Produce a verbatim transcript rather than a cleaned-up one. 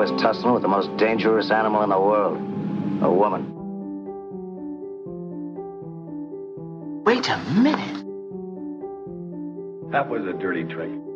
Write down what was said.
was tussling with the most dangerous animal in the world. A woman. Wait a minute. That was a dirty trick.